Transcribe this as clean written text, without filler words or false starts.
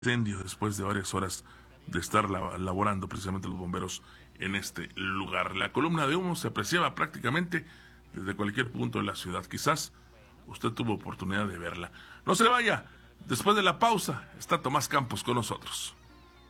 Incendio después de varias horas de estar laborando precisamente los bomberos en este lugar. La columna de humo se apreciaba prácticamente desde cualquier punto de la ciudad. Quizás usted tuvo oportunidad de verla. No se le vaya, después de la pausa está Tomás Campos con nosotros.